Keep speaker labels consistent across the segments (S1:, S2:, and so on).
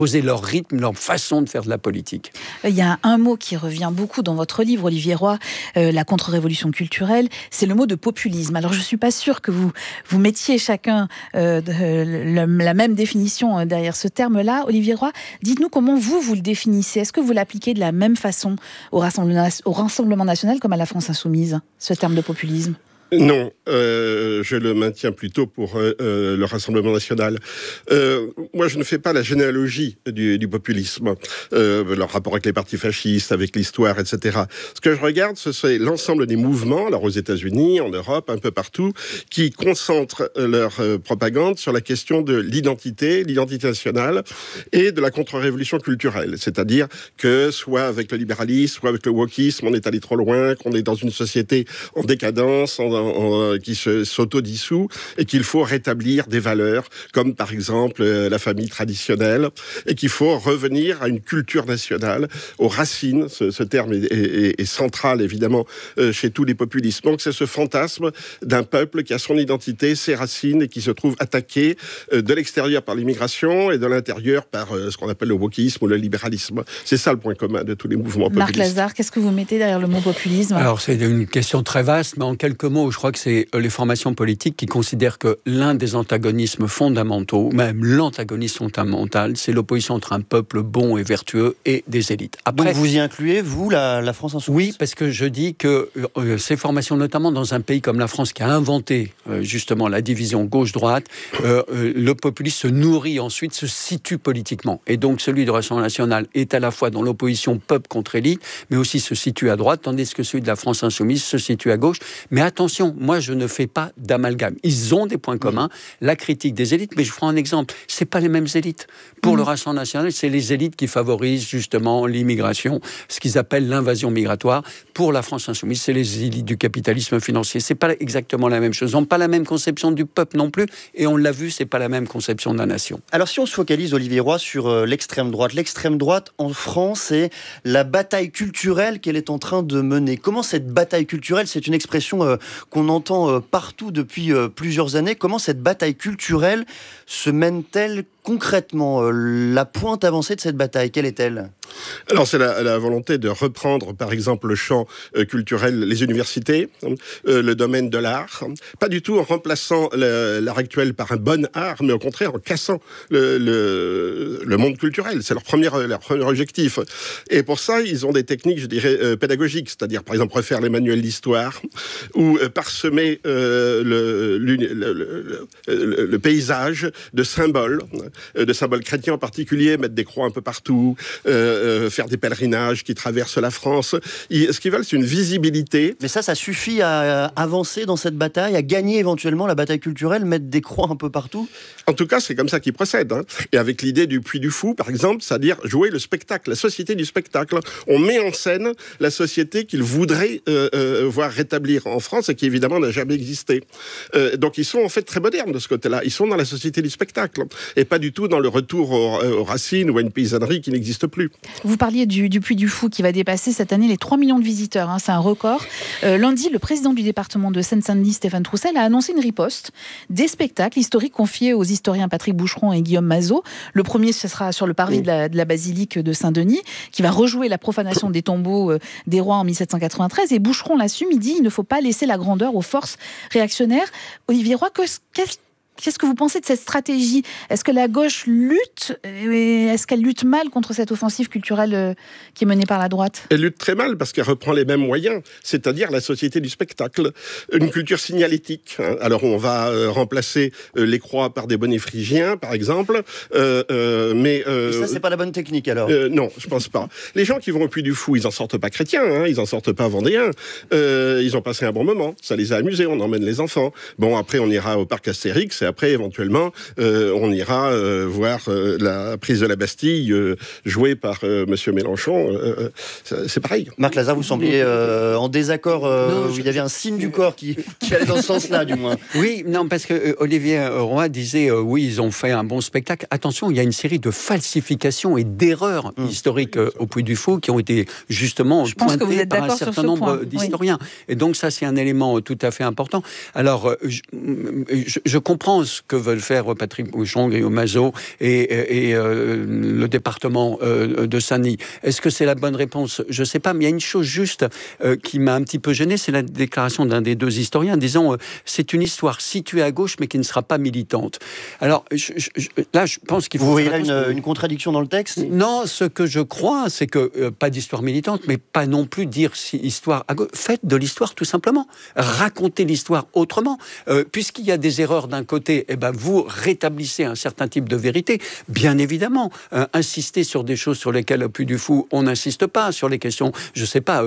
S1: imposer leur rythme, leur façon de faire de la politique.
S2: Il y a un mot qui revient beaucoup dans votre livre, Olivier Roy, La contre-révolution culturelle, c'est le mot de populisme. Alors je ne suis pas sûre que vous mettiez chacun la même définition derrière ce terme-là. Olivier Roy, dites-nous comment vous le définissez. Est-ce que vous l'appliquez de la même façon au Rassemblement national comme à la France insoumise, ce terme de populisme ?
S3: Non, je le maintiens plutôt pour le Rassemblement national. Moi, je ne fais pas la généalogie du populisme, leur rapport avec les partis fascistes, avec l'histoire, etc. Ce que je regarde, c'est l'ensemble des mouvements, alors aux États-Unis, en Europe, un peu partout, qui concentrent leur propagande sur la question de l'identité nationale et de la contre-révolution culturelle. C'est-à-dire que soit avec le libéralisme, soit avec le wokisme, on est allé trop loin, qu'on est dans une société en décadence, qui s'autodissout et qu'il faut rétablir des valeurs comme par exemple la famille traditionnelle et qu'il faut revenir à une culture nationale, aux racines. Ce terme est central évidemment chez tous les populismes. Donc c'est ce fantasme d'un peuple qui a son identité, ses racines et qui se trouve attaqué de l'extérieur par l'immigration et de l'intérieur par ce qu'on appelle le wokisme ou le libéralisme. C'est ça le point commun de tous les mouvements populistes.
S2: Marc Lazare, qu'est-ce que vous mettez derrière le mot populisme ?
S1: Alors c'est une question très vaste, mais en quelques mots, je crois que c'est les formations politiques qui considèrent que l'un des antagonismes fondamentaux, même l'antagonisme fondamental, c'est l'opposition entre un peuple bon et vertueux et des élites.
S4: Après, donc vous y incluez, vous, la France insoumise ?
S1: Oui, parce que je dis que ces formations, notamment dans un pays comme la France qui a inventé justement la division gauche-droite, le populisme se nourrit ensuite, se situe politiquement. Et donc celui du Rassemblement national est à la fois dans l'opposition peuple contre élite, mais aussi se situe à droite, tandis que celui de la France insoumise se situe à gauche. Mais attention, moi je ne fais pas d'amalgame. Ils ont des points communs, la critique des élites, mais je prends un exemple, c'est pas les mêmes élites. Pour le Rassemblement national, c'est les élites qui favorisent justement l'immigration, ce qu'ils appellent l'invasion migratoire. Pour la France insoumise, c'est les élites du capitalisme financier. C'est pas exactement la même chose. Ils n'ont pas la même conception du peuple non plus, et on l'a vu, c'est pas la même conception de la nation.
S4: Alors si on se focalise, Olivier Roy, sur l'extrême droite en France, c'est la bataille culturelle qu'elle est en train de mener. Comment cette bataille culturelle, c'est une expression qu'on entend partout depuis plusieurs années, comment cette bataille culturelle se mène-t-elle concrètement? La pointe avancée de cette bataille, quelle est-elle?
S3: Alors c'est la volonté de reprendre par exemple le champ culturel, les universités, le domaine de l'art, pas du tout en remplaçant l'art actuel par un bon art, mais au contraire en cassant le monde culturel. C'est leur premier objectif. Et pour ça, ils ont des techniques, je dirais, pédagogiques, c'est-à-dire par exemple refaire les manuels d'histoire ou parsemer le paysage de symboles chrétiens en particulier, mettre des croix un peu partout, faire des pèlerinages qui traversent la France. Ce qu'ils veulent, c'est une visibilité.
S4: Mais ça suffit à avancer dans cette bataille, à gagner éventuellement la bataille culturelle, mettre des croix un peu partout?
S3: En tout cas, c'est comme ça qu'ils procèdent. Et avec l'idée du Puy du Fou, par exemple, c'est-à-dire jouer le spectacle, la société du spectacle. On met en scène la société qu'ils voudraient voir rétablir en France et qui évidemment n'a jamais existé. Donc ils sont en fait très modernes de ce côté-là. Ils sont dans la société du spectacle et pas du tout dans le retour aux racines ou à une paysannerie qui n'existe plus.
S2: Vous parliez du Puy du Fou qui va dépasser cette année les 3 millions de visiteurs. C'est un record. Lundi, le président du département de Seine-Saint-Denis, Stéphane Troussel, a annoncé une riposte des spectacles historiques confiés aux historiens Patrick Boucheron et Guillaume Mazot. Le premier, ce sera sur le parvis de la basilique de Saint-Denis, qui va rejouer la profanation des tombeaux des rois en 1793. Et Boucheron l'assume, il dit il ne faut pas laisser la grandeur aux forces réactionnaires. Olivier Roy, qu'est-ce que vous pensez de cette stratégie? Est-ce que la gauche lutte? Est-ce qu'elle lutte mal contre cette offensive culturelle qui est menée par la droite?
S3: Elle lutte très mal parce qu'elle reprend les mêmes moyens, c'est-à-dire la société du spectacle, une culture signalétique. Alors on va remplacer les croix par des bonnets phrygiens, par exemple. Mais
S4: ça, c'est pas la bonne technique alors?
S3: Non, je pense pas. Les gens qui vont au Puy du Fou, ils en sortent pas chrétiens, ils en sortent pas vendéens. Ils ont passé un bon moment, ça les a amusés, on emmène les enfants. Bon, après on ira au parc Astérix et après, éventuellement, on ira voir la prise de la Bastille jouée par Monsieur Mélenchon. C'est pareil.
S4: Marc Lazare, vous sembliez en désaccord. Il y avait un signe du corps qui allait dans ce sens-là, du moins.
S1: Oui, non, parce que Olivier Roy disait oui, ils ont fait un bon spectacle. Attention, il y a une série de falsifications falsifications et d'erreurs historiques au Puy du Fou qui ont été justement pointées par un certain nombre d'historiens. Oui. Et donc ça, c'est un élément tout à fait important. Alors, je comprends ce que veulent faire Patrick Bouchon, Guillaume Mazot et le département de Saint-Denis. Est-ce que c'est la bonne réponse ? Je ne sais pas, mais il y a une chose juste qui m'a un petit peu gêné, c'est la déclaration d'un des deux historiens disant c'est une histoire située à gauche mais qui ne sera pas militante. Alors là, je pense qu'il faut...
S4: Vous voyez là une contradiction dans le texte ?
S1: Non, ce que je crois, c'est que pas d'histoire militante, mais pas non plus dire histoire à gauche. Faites de l'histoire tout simplement. Racontez l'histoire autrement. Puisqu'il y a des erreurs d'un côté, vous rétablissez un certain type de vérité. Bien évidemment, insister sur des choses sur lesquelles, au Puy du Fou, on n'insiste pas, sur les questions, je ne sais pas,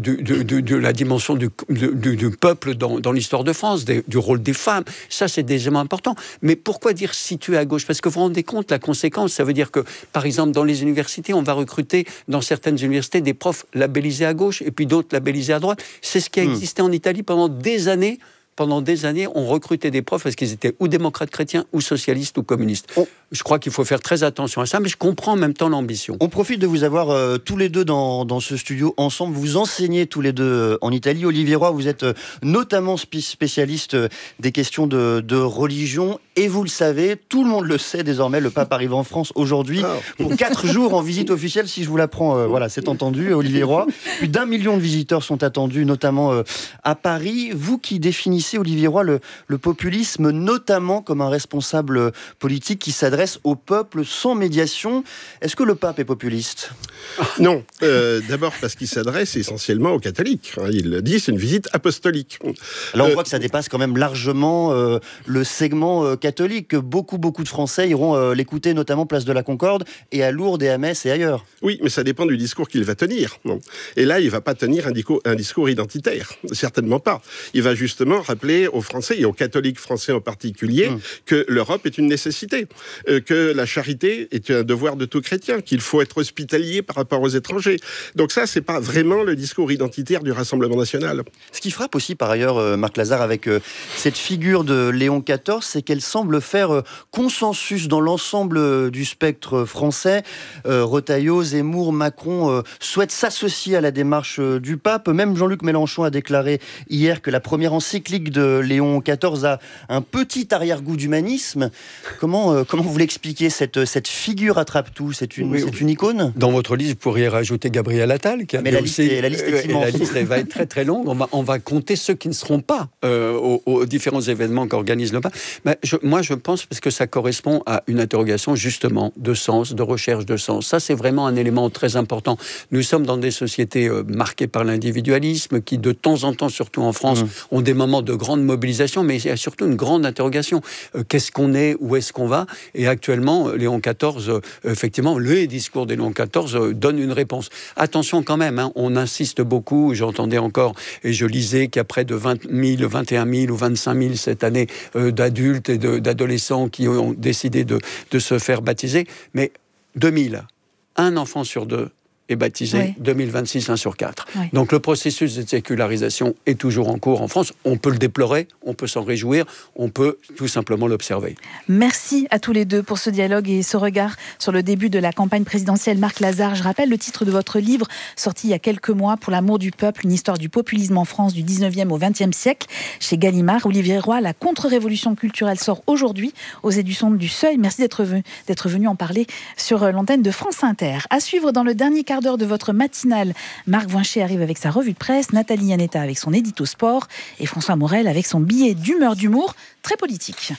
S1: de la dimension du peuple dans l'histoire de France, du rôle des femmes. Ça, c'est des éléments importants. Mais pourquoi dire situé à gauche ? Parce que vous vous rendez compte, la conséquence, ça veut dire que, par exemple, dans les universités, on va recruter, dans certaines universités, des profs labellisés à gauche et puis d'autres labellisés à droite. C'est ce qui a existé en Italie pendant des années. Pendant des années, on recrutait des profs parce qu'ils étaient ou démocrates chrétiens, ou socialistes, ou communistes. Je crois qu'il faut faire très attention à ça, mais je comprends en même temps l'ambition.
S4: On profite de vous avoir tous les deux dans ce studio ensemble. Vous enseignez tous les deux en Italie. Olivier Roy, vous êtes notamment spécialiste des questions de religion. Et vous le savez, tout le monde le sait désormais, le pape arrive en France aujourd'hui pour 4 jours en visite officielle. Si je vous l'apprends, voilà, c'est entendu, Olivier Roy. Plus d'1 million de visiteurs sont attendus, notamment à Paris. Vous qui définissez, Olivier Roy, le populisme, notamment comme un responsable politique qui s'adresse au peuple sans médiation. Est-ce que le pape est populiste ?
S3: Non. D'abord parce qu'il s'adresse essentiellement aux catholiques. Il dit c'est une visite apostolique.
S4: Là, on voit que ça dépasse quand même largement le segment catholique. Beaucoup de Français iront l'écouter, notamment place de la Concorde, et à Lourdes et à Metz et ailleurs.
S3: Oui, mais ça dépend du discours qu'il va tenir. Et là, il ne va pas tenir un discours identitaire. Certainement pas. Il va justement rappeler aux Français, et aux catholiques français en particulier, que l'Europe est une nécessité, que la charité est un devoir de tout chrétien, qu'il faut être hospitalier par rapport aux étrangers. Donc ça, c'est pas vraiment le discours identitaire du Rassemblement national.
S4: Ce qui frappe aussi, par ailleurs, Marc Lazare, avec cette figure de Léon XIV, c'est qu'elle semble faire consensus dans l'ensemble du spectre français. Retailleau, Zemmour, Macron souhaitent s'associer à la démarche du pape. Même Jean-Luc Mélenchon a déclaré hier que la première encyclique de Léon XIV a un petit arrière-goût d'humanisme. Comment vous l'expliquez, cette figure attrape-tout ? C'est une icône ?
S1: Dans votre liste, vous pourriez rajouter Gabriel Attal.
S4: Mais la liste est immense.
S1: La liste va être très très longue. On va compter ceux qui ne seront pas aux différents événements qu'organise le pape. Mais moi, je pense parce que ça correspond à une interrogation justement de sens, de recherche de sens. Ça, c'est vraiment un élément très important. Nous sommes dans des sociétés marquées par l'individualisme qui, de temps en temps, surtout en France, ont des moments de grande mobilisation, mais il y a surtout une grande interrogation. Qu'est-ce qu'on est ? Où est-ce qu'on va ? Et actuellement, Léon XIV, effectivement, le discours de Léon XIV donne une réponse. Attention quand même, on insiste beaucoup, j'entendais encore, et je lisais qu'il y a près de 20 000, 21 000 ou 25 000 cette année d'adultes et d'adolescents qui ont décidé de se faire baptiser, mais 2000, un enfant sur 2 est baptisé, 2026, 1 sur 4. Oui. Donc le processus de sécularisation est toujours en cours en France. On peut le déplorer, on peut s'en réjouir, on peut tout simplement l'observer.
S2: Merci à tous les deux pour ce dialogue et ce regard sur le début de la campagne présidentielle. Marc Lazare, je rappelle le titre de votre livre, sorti il y a quelques mois, Pour l'amour du peuple, une histoire du populisme en France du 19e au 20e siècle, chez Gallimard. Olivier Roy, la contre-révolution culturelle sort aujourd'hui aux éditions du Seuil. Merci d'être venu en parler sur l'antenne de France Inter. À suivre dans le dernier quart d'heure de votre matinale, Marc Voincher arrive avec sa revue de presse, Nathalie Yanetta avec son édito sport et François Morel avec son billet d'humeur d'humour très politique.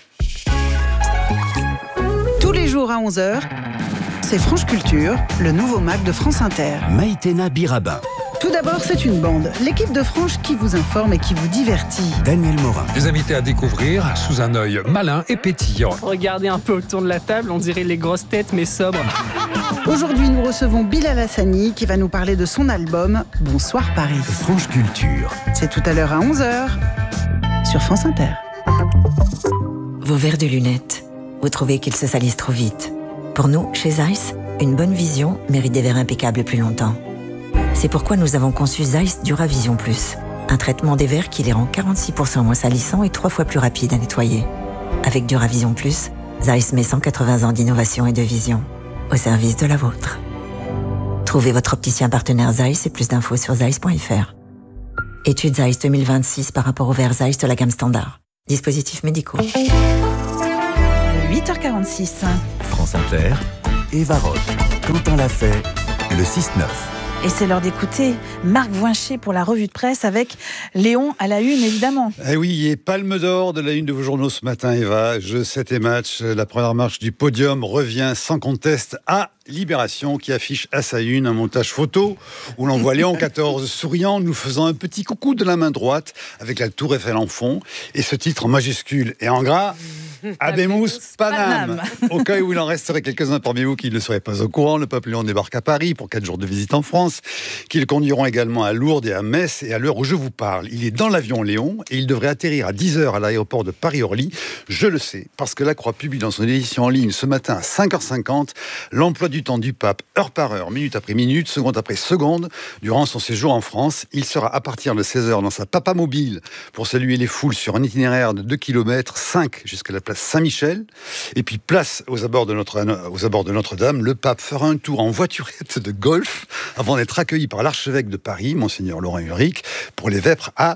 S5: Tous les jours à 11h, c'est Franche Culture, le nouveau Mac de France Inter.
S6: Maïtena Birabin.
S5: Tout d'abord, c'est une bande, l'équipe de Franche qui vous informe et qui vous divertit.
S6: Daniel Morin.
S7: Les invités à découvrir sous un œil malin et pétillant.
S8: Regardez un peu autour de la table, on dirait les grosses têtes mais sobres.
S5: Aujourd'hui, nous recevons Bilal Hassani qui va nous parler de son album Bonsoir Paris.
S6: Franche Culture.
S5: C'est tout à l'heure à 11h sur France Inter.
S9: Vos verres de lunettes, vous trouvez qu'ils se salissent trop vite. Pour nous, chez Zeiss, une bonne vision mérite des verres impeccables plus longtemps. C'est pourquoi nous avons conçu Zeiss Duravision Plus, un traitement des verres qui les rend 46% moins salissants et 3 fois plus rapides à nettoyer. Avec Duravision Plus, Zeiss met 180 ans d'innovation et de vision. au service de la vôtre. Trouvez votre opticien partenaire Zeiss et plus d'infos sur zeiss.fr. Étude Zeiss 2026 par rapport au verre Zeiss de la gamme standard. Dispositifs médicaux.
S5: 8h46.
S6: France Inter, Eva Roth, Quentin Lafay, le 6-9.
S2: Et c'est l'heure d'écouter Marc Voincher pour la revue de presse avec Léon à la une, évidemment.
S10: Eh oui, et palme d'or de la une de vos journaux ce matin, Eva. Jeux 7 et match, la première marche du podium revient sans conteste à Libération, qui affiche à sa une un montage photo où l'on voit Léon XIV souriant, nous faisant un petit coucou de la main droite avec la tour Eiffel en fond. Et ce titre en majuscule et en gras, Habemus Panam. Au cas où il en resterait quelques-uns parmi vous qui ne seraient pas au courant, le pape Léon débarque à Paris pour 4 jours de visite en France, qui le conduiront également à Lourdes et à Metz. Et à l'heure où je vous parle, il est dans l'avion Léon et il devrait atterrir à 10h à l'aéroport de Paris-Orly. Je le sais, parce que La Croix publie dans son édition en ligne ce matin à 5h50 l'emploi du temps du pape, heure par heure, minute après minute, seconde après seconde, durant son séjour en France. Il sera à partir de 16h dans sa papamobile pour saluer les foules sur un itinéraire de 2 km, 5 jusqu'à la place Saint-Michel. Et puis place aux abords de Notre-Dame, le pape fera un tour en voiturette de golf avant d'être accueilli par l'archevêque de Paris, Monseigneur Laurent Ulrich, pour les vêpres à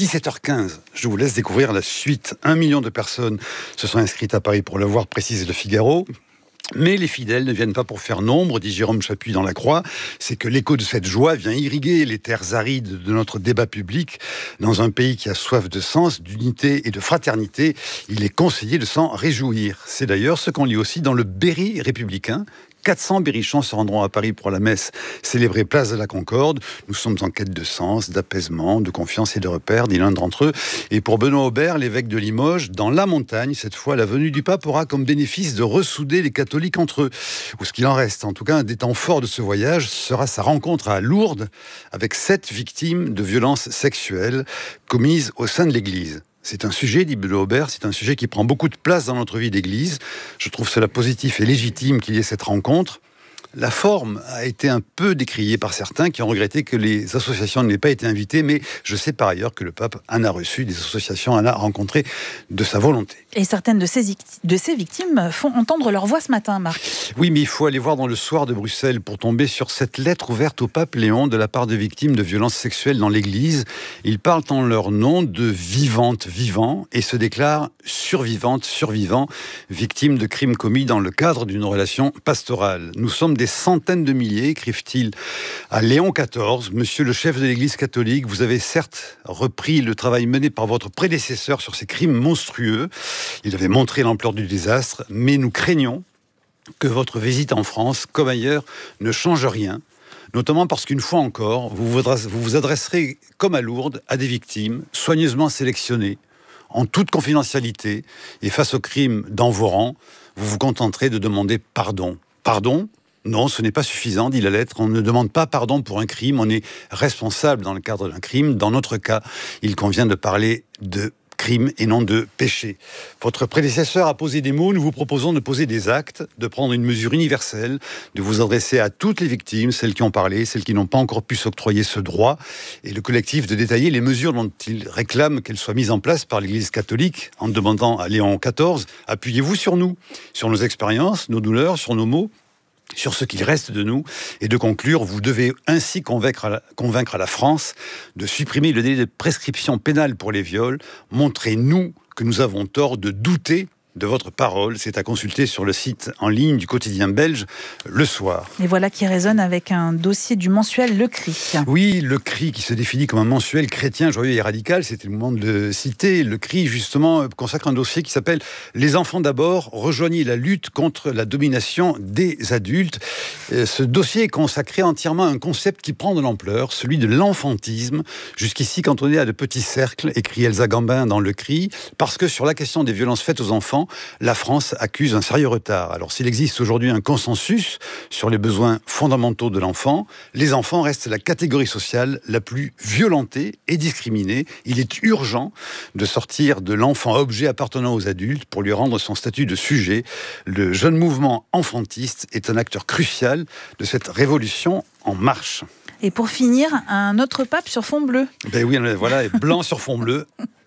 S10: 17h15. Je vous laisse découvrir la suite. 1 million de personnes se sont inscrites à Paris pour le voir, précise Le Figaro. Mais les fidèles ne viennent pas pour faire nombre, dit Jérôme Chapuis dans La Croix. C'est que l'écho de cette joie vient irriguer les terres arides de notre débat public. Dans un pays qui a soif de sens, d'unité et de fraternité, il est conseillé de s'en réjouir. C'est d'ailleurs ce qu'on lit aussi dans le Berry républicain. 400 berrichons se rendront à Paris pour la messe célébrée place de la Concorde. Nous sommes en quête de sens, d'apaisement, de confiance et de repères, dit l'un d'entre eux. Et pour Benoît Aubert, l'évêque de Limoges, dans la montagne, cette fois, la venue du pape aura comme bénéfice de ressouder les catholiques entre eux. Ou ce qu'il en reste. En tout cas, un des temps forts de ce voyage sera sa rencontre à Lourdes avec 7 victimes de violences sexuelles commises au sein de l'Église. C'est un sujet, dit Benoît Aubert, c'est un sujet qui prend beaucoup de place dans notre vie d'église. Je trouve cela positif et légitime qu'il y ait cette rencontre. La forme a été un peu décriée par certains qui ont regretté que les associations n'aient pas été invitées, mais je sais par ailleurs que le pape en a reçu, des associations en a rencontré de sa volonté.
S2: Et certaines de ces victimes font entendre leur voix ce matin, Marc.
S10: Oui, mais il faut aller voir dans le Soir de Bruxelles pour tomber sur cette lettre ouverte au pape Léon de la part de victimes de violences sexuelles dans l'Église. Ils parlent en leur nom de vivantes, vivants, et se déclarent survivantes, survivants, victimes de crimes commis dans le cadre d'une relation pastorale. Nous sommes des centaines de milliers, écrivent-ils à Léon XIV. Monsieur le chef de l'Église catholique, vous avez certes repris le travail mené par votre prédécesseur sur ces crimes monstrueux. Il avait montré l'ampleur du désastre, mais nous craignons que votre visite en France, comme ailleurs, ne change rien. Notamment parce qu'une fois encore, vous vous adresserez, comme à Lourdes, à des victimes soigneusement sélectionnées, en toute confidentialité, et face aux crimes dans vos rangs, vous vous contenterez de demander pardon. Pardon ? Non, ce n'est pas suffisant, dit la lettre. On ne demande pas pardon pour un crime, on est responsable dans le cadre d'un crime. Dans notre cas, il convient de parler de crime et non de péché. Votre prédécesseur a posé des mots, nous vous proposons de poser des actes, de prendre une mesure universelle, de vous adresser à toutes les victimes, celles qui ont parlé, celles qui n'ont pas encore pu s'octroyer ce droit, et le collectif de détailler les mesures dont il réclame qu'elles soient mises en place par l'Église catholique, en demandant à Léon XIV, appuyez-vous sur nous, sur nos expériences, nos douleurs, sur nos maux, sur ce qu'il reste de nous, et de conclure, vous devez ainsi convaincre à la France de supprimer le délai de prescription pénale pour les viols. Montrez-nous que nous avons tort de douter de votre parole. C'est à consulter sur le site en ligne du quotidien belge Le Soir.
S2: Et voilà qui résonne avec un dossier du mensuel Le Cri.
S10: Oui, Le Cri qui se définit comme un mensuel chrétien, joyeux et radical. C'était le moment de le citer. Le Cri, justement, consacre un dossier qui s'appelle « Les enfants d'abord, rejoignez la lutte contre la domination des adultes ». Ce dossier est consacré entièrement à un concept qui prend de l'ampleur, celui de l'enfantisme, jusqu'ici cantonné à de petits cercles, écrit Elsa Gambin dans Le Cri, parce que sur la question des violences faites aux enfants, la France accuse un sérieux retard. Alors s'il existe aujourd'hui un consensus sur les besoins fondamentaux de l'enfant, les enfants restent la catégorie sociale la plus violentée et discriminée. Il est urgent de sortir de l'enfant objet appartenant aux adultes pour lui rendre son statut de sujet. Le jeune mouvement enfantiste est un acteur crucial de cette révolution en marche.
S2: Et pour finir, un autre pape sur fond bleu.
S10: Ben oui, voilà, blanc sur fond bleu.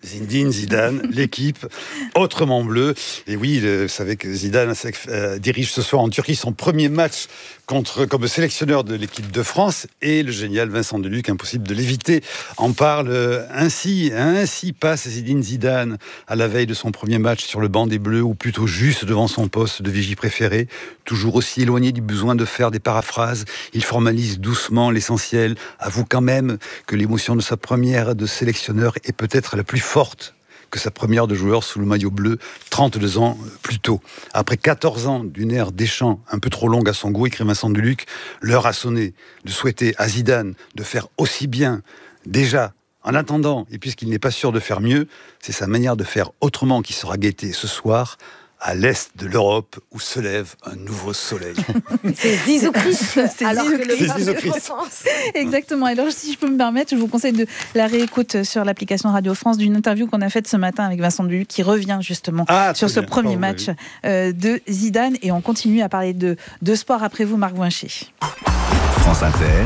S10: Zinedine Zidane, l'équipe autrement bleue. Et oui, vous savez que Zidane dirige ce soir en Turquie son premier match comme sélectionneur de l'équipe de France, et le génial Vincent Deluc, impossible de l'éviter, en parle ainsi passe Zinedine Zidane à la veille de son premier match sur le banc des Bleus, ou plutôt juste devant son poste de vigie préféré, toujours aussi éloigné du besoin de faire des paraphrases. Il formalise doucement l'essentiel, avoue quand même que l'émotion de sa première de sélectionneur est peut-être la plus forte que sa première de joueur sous le maillot bleu 32 ans plus tôt. Après 14 ans d'une ère Deschamps un peu trop longue à son goût, écrit Vincent Deluc, l'heure a sonné de souhaiter à Zidane de faire aussi bien, déjà, en attendant, et puisqu'il n'est pas sûr de faire mieux, c'est sa manière de faire autrement qui sera guettée ce soir, à l'est de l'Europe, où se lève un nouveau soleil.
S11: C'est Zizou Christ, alors que le pape de France.
S2: Exactement. Alors, si je peux me permettre, je vous conseille de la réécoute sur l'application Radio France d'une interview qu'on a faite ce matin avec Vincent Deluc, qui revient justement sur ce premier match de Zidane. Et on continue à parler de sport après vous, Marc Voincher.
S6: France Inter,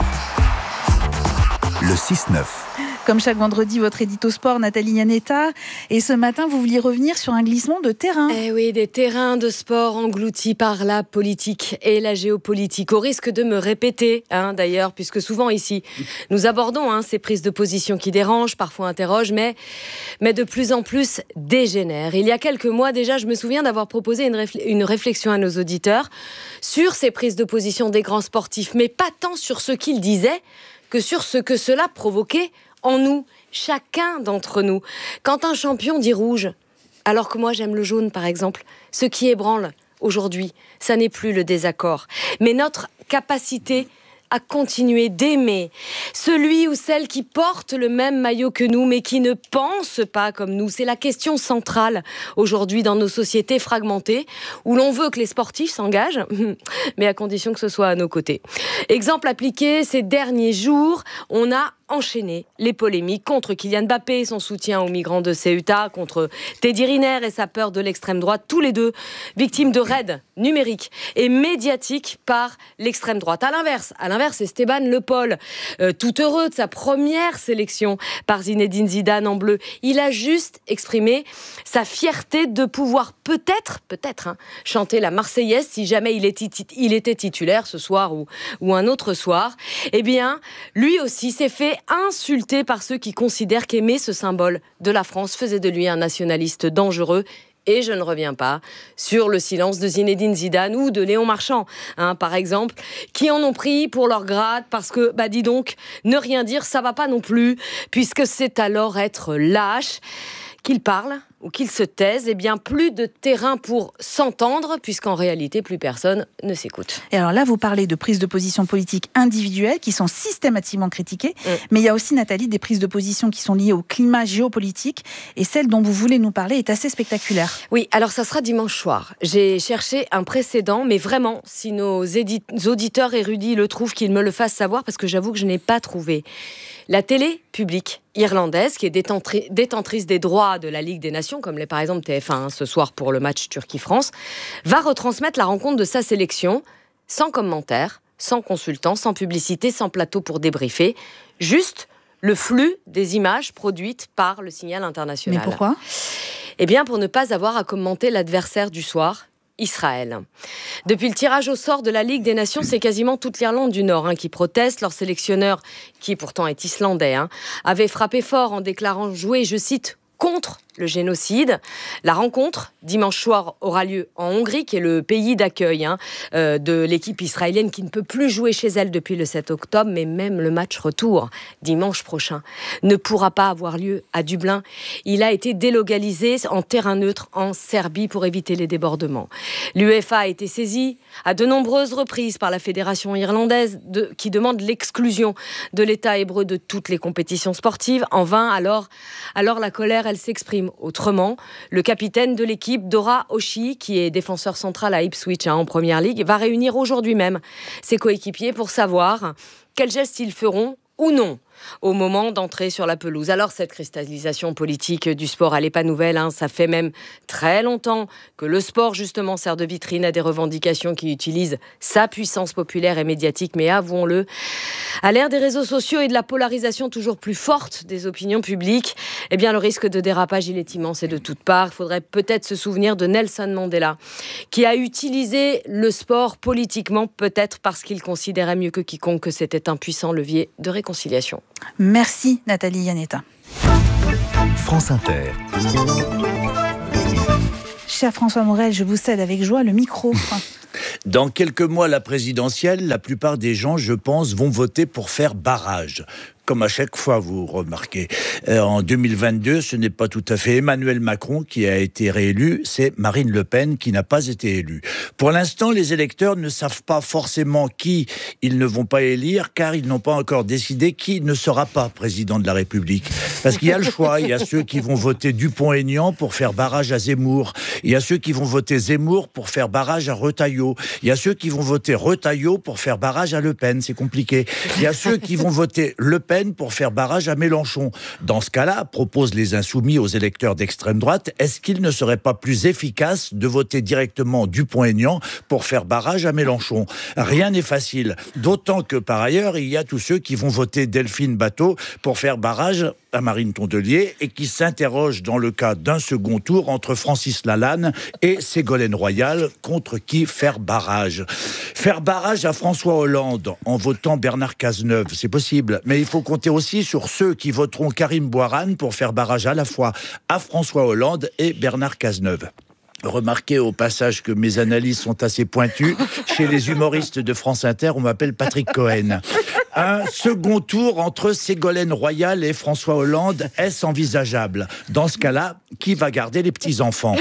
S6: le 6-9.
S2: Comme chaque vendredi, votre édito sport, Nathalie Yanetta. Et ce matin, vous vouliez revenir sur un glissement de terrain.
S11: Eh oui, des terrains de sport engloutis par la politique et la géopolitique. Au risque de me répéter, d'ailleurs, puisque souvent ici, nous abordons ces prises de position qui dérangent, parfois interrogent, mais de plus en plus dégénèrent. Il y a quelques mois déjà, je me souviens d'avoir proposé une réflexion à nos auditeurs sur ces prises de position des grands sportifs, mais pas tant sur ce qu'ils disaient que sur ce que cela provoquait en nous, chacun d'entre nous. Quand un champion dit rouge, alors que moi j'aime le jaune par exemple, ce qui ébranle aujourd'hui, ça n'est plus le désaccord, mais notre capacité à continuer d'aimer celui ou celle qui porte le même maillot que nous, mais qui ne pense pas comme nous. C'est la question centrale aujourd'hui dans nos sociétés fragmentées, où l'on veut que les sportifs s'engagent, mais à condition que ce soit à nos côtés. Exemple appliqué, ces derniers jours, on a enchaîné les polémiques contre Kylian Mbappé et son soutien aux migrants de Ceuta, contre Teddy Riner et sa peur de l'extrême droite, tous les deux victimes de raids numériques et médiatiques par l'extrême droite. À l'inverse, Esteban Le Paul, tout heureux de sa première sélection par Zinedine Zidane en bleu, il a juste exprimé sa fierté de pouvoir peut-être chanter la Marseillaise si jamais il était titulaire ce soir ou un autre soir. Eh bien, lui aussi s'est fait insulté par ceux qui considèrent qu'aimer ce symbole de la France faisait de lui un nationaliste dangereux. Et je ne reviens pas sur le silence de Zinedine Zidane ou de Léon Marchand, par exemple, qui en ont pris pour leur grade parce que, dis donc, ne rien dire, ça va pas non plus, puisque c'est alors être lâche. Qu'ils parlent ou qu'ils se taisent, eh bien plus de terrain pour s'entendre, puisqu'en réalité, plus personne ne s'écoute.
S2: Et alors là, vous parlez de prises de position politiques individuelles qui sont systématiquement critiquées, mais il y a aussi, Nathalie, des prises de position qui sont liées au climat géopolitique, et celle dont vous voulez nous parler est assez spectaculaire.
S11: Oui, alors ça sera dimanche soir. J'ai cherché un précédent, mais vraiment, si nos auditeurs érudits le trouvent, qu'ils me le fassent savoir, parce que j'avoue que je n'ai pas trouvé. La télé publique irlandaise, qui est détentrice des droits de la Ligue des Nations, comme l'est par exemple TF1 ce soir pour le match Turquie-France, va retransmettre la rencontre de sa sélection sans commentaire, sans consultant, sans publicité, sans plateau pour débriefer, juste le flux des images produites par le Signal International.
S2: Mais pourquoi ?
S11: Eh bien, pour ne pas avoir à commenter l'adversaire du soir, Israël. Depuis le tirage au sort de la Ligue des Nations, c'est quasiment toute l'Irlande du Nord qui proteste. Leur sélectionneur, qui pourtant est islandais, avait frappé fort en déclarant jouer, je cite, contre le génocide. La rencontre, dimanche soir, aura lieu en Hongrie, qui est le pays d'accueil de l'équipe israélienne qui ne peut plus jouer chez elle depuis le 7 octobre, mais même le match retour, dimanche prochain, ne pourra pas avoir lieu à Dublin. Il a été délocalisé en terrain neutre en Serbie pour éviter les débordements. L'UEFA a été saisie à de nombreuses reprises par la fédération irlandaise qui demande l'exclusion de l'État hébreu de toutes les compétitions sportives. En vain, alors la colère, elle s'exprime autrement. Le capitaine de l'équipe, Dora Oshie, qui est défenseur central à Ipswich en Première Ligue, va réunir aujourd'hui même ses coéquipiers pour savoir quels gestes ils feront ou non au moment d'entrer sur la pelouse. Alors cette cristallisation politique du sport, elle n'est pas nouvelle, ça fait même très longtemps que le sport justement sert de vitrine à des revendications qui utilisent sa puissance populaire et médiatique, mais avouons-le, à l'ère des réseaux sociaux et de la polarisation toujours plus forte des opinions publiques, eh bien le risque de dérapage il est immense et de toutes parts. Il faudrait peut-être se souvenir de Nelson Mandela, qui a utilisé le sport politiquement, peut-être parce qu'il considérait mieux que quiconque que c'était un puissant levier de réconciliation.
S2: Merci Nathalie Iannetta.
S6: France Inter.
S2: Cher François Morel, je vous cède avec joie le micro.
S12: Dans quelques mois, la présidentielle, la plupart des gens, je pense, vont voter pour faire barrage. Comme à chaque fois, vous remarquez. En 2022, ce n'est pas tout à fait Emmanuel Macron qui a été réélu, c'est Marine Le Pen qui n'a pas été élue. Pour l'instant, les électeurs ne savent pas forcément qui ils ne vont pas élire, car ils n'ont pas encore décidé qui ne sera pas président de la République. Parce qu'il y a le choix, il y a ceux qui vont voter Dupont-Aignan pour faire barrage à Zemmour, il y a ceux qui vont voter Zemmour pour faire barrage à Retailleau, il y a ceux qui vont voter Retailleau pour faire barrage à Le Pen, c'est compliqué. Il y a ceux qui vont voter Le Pen pour faire barrage à Mélenchon. Dans ce cas-là, proposent les insoumis aux électeurs d'extrême droite, est-ce qu'il ne serait pas plus efficace de voter directement Dupont-Aignan pour faire barrage à Mélenchon? Rien n'est facile. D'autant que par ailleurs, il y a tous ceux qui vont voter Delphine Batho pour faire barrage à Marine Tondelier et qui s'interrogent dans le cas d'un second tour entre Francis Lalanne et Ségolène Royal, contre qui faire barrage. Faire barrage à François Hollande en votant Bernard Cazeneuve, c'est possible, mais il faut compter aussi sur ceux qui voteront Karim Bouarane pour faire barrage à la fois à François Hollande et Bernard Cazeneuve. Remarquez au passage que mes analyses sont assez pointues. Chez les humoristes de France Inter, on m'appelle Patrick Cohen. Un second tour entre Ségolène Royal et François Hollande, est-ce envisageable? Dans ce cas-là, qui va garder les petits-enfants?